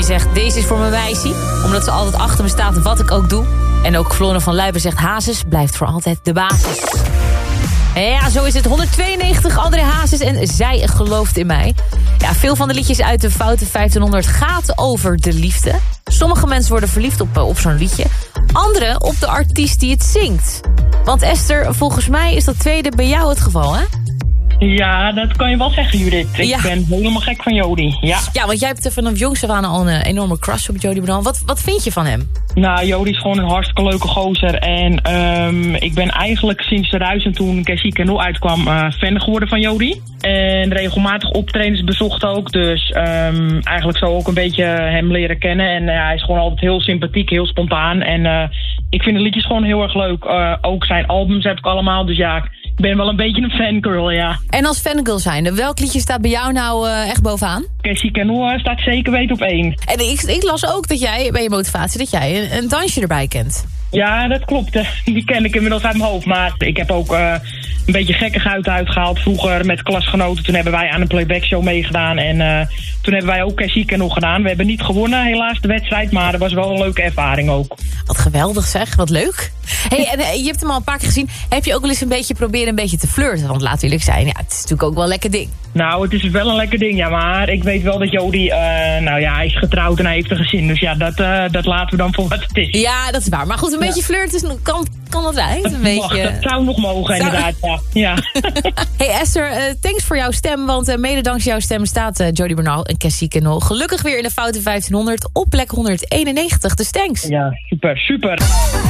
zegt, deze is voor mijn wijsie. Omdat ze altijd achter me staat wat ik ook doe. En ook Floren van Luijpen zegt, Hazes blijft voor altijd de basis. Ja, zo is het. 192 André Hazes en zij gelooft in mij. Ja, veel van de liedjes uit de Foute 1500 gaat over de liefde. Sommige mensen worden verliefd op zo'n liedje. Andere op de artiest die het zingt. Want Esther, volgens mij is dat tweede bij jou het geval, hè? Ja, dat kan je wel zeggen, Judith. Ik ben helemaal gek van Jody. Ja, want jij hebt vanaf jongs af aan al een enorme crush op Jody Bernal. Wat vind je van hem? Nou, Jody is gewoon een hartstikke leuke gozer. En ik ben eigenlijk sinds 2000 toen Cassie Kenol uitkwam fan geworden van Jody. En regelmatig optredens bezocht ook. Dus eigenlijk zo ook een beetje hem leren kennen. En hij is gewoon altijd heel sympathiek, heel spontaan. En ik vind de liedjes gewoon heel erg leuk. Ook zijn albums heb ik allemaal. Dus ja, ik ben wel een beetje een fangirl, ja. En als fangirl zijnde, welk liedje staat bij jou nou echt bovenaan? Cassie Kenol staat zeker weten op 1. En ik las ook dat jij, bij je motivatie, dat jij een dansje erbij kent. Ja, dat klopt. Die ken ik inmiddels uit mijn hoofd. Maar ik heb ook een beetje gekkigheid uitgehaald. Vroeger met klasgenoten. Toen hebben wij aan een playback show meegedaan. En toen hebben wij ook Cassie Kenol gedaan. We hebben niet gewonnen, helaas, de wedstrijd. Maar dat was wel een leuke ervaring ook. Wat geweldig zeg, wat leuk. Hey, en je hebt hem al een paar keer gezien. Heb je ook wel eens een beetje te flirten? Want laat eerlijk zijn, ja, het is natuurlijk ook wel een lekker ding. Nou, het is wel een lekker ding, ja. Maar ik weet wel dat Jody, hij is getrouwd en hij heeft een gezin. Dus ja, dat laten we dan voor wat het is. Ja, dat is waar. Maar goed, een beetje flirten kan dat zijn. Dat zou nog mogen, inderdaad. Ja. Hey Esther, thanks voor jouw stem. Want mede dankzij jouw stem staat Jody Bernal en Cassie Kenol gelukkig weer in de Foute 1500 op plek 191. Dus thanks. Ja, super.